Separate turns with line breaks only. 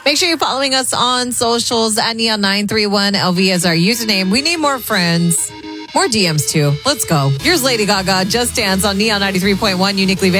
Make sure you're following us on socials at Neon931. LV is our username. We need more friends. More DMs too. Let's go. Here's Lady Gaga, Just Dance on Neon 93.1 Uniquely Vegas.